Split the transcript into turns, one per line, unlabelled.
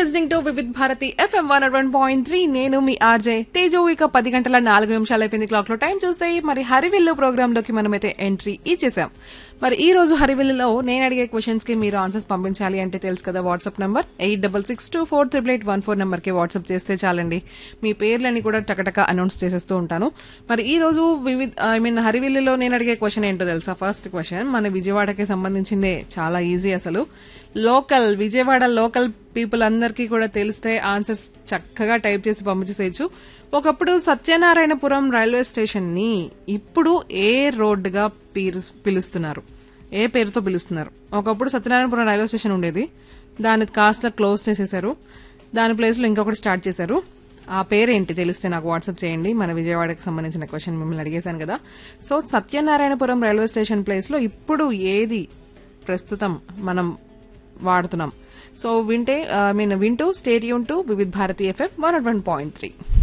Listening to Vividh Bharati FM 101.3. నేను మీ RJ Teju. ఇక 10 గంటల 4 నిమిషాలు అయిపోయింది క్లాక్ లో. టైం చూస్తే మరి హరివిల్లు ప్రోగ్రామ్ లోకి మనమైతే ఎంట్రీ ఇచ్చేసాం. మరి ఈ రోజు హరివిల్లులో నేను అడిగే క్వశ్చన్స్ కి మీరు ఆన్సర్స్ పంపించాలి అంటే తెలుసు కదా, వాట్సాప్ నంబర్ 8662488814 నంబర్ కి వాట్సాప్ చేస్తే చాలండి. మీ పేర్లని కూడా టకటక అనౌన్స్ చేసేస్తూ ఉంటాను. మరి ఈ రోజు హరివిల్లులో నేను అడిగే క్వశ్చన్ ఏంటో తెలుసా? ఫస్ట్ క్వశ్చన్ మన విజయవాడకి సంబంధించిందే, చాలా ఈజీ అసలు. విజయవాడ లోకల్ పీపుల్ అందరికీ కూడా తెలిస్తే ఆన్సర్స్ చక్కగా టైప్ చేసి పంపించేసేయచ్చు. ఒకప్పుడు సత్యనారాయణపురం రైల్వే స్టేషన్ ని ఇప్పుడు ఏ రోడ్డుగా పిలుస్తున్నారు, ఏ పేరుతో పిలుస్తున్నారు? ఒకప్పుడు సత్యనారాయణపురం రైల్వే స్టేషన్ ఉండేది, దాన్ని కాస్త క్లోజ్ చేసేశారు, దాని ప్లేస్ లో ఇంకొకటి స్టార్ట్ చేశారు. ఆ పేరేంటి తెలిస్తే నాకు వాట్సాప్ చేయండి. మన విజయవాడకి సంబంధించిన క్వశ్చన్ మిమ్మల్ని అడిగేశాను కదా. So Satyanarayanapuram railway station place లో ఇప్పుడు ఏది ప్రస్తుతం మనం వాడుతున్నాం? సో వింటూ state Yoon to Vividh Bharati FM 101.3.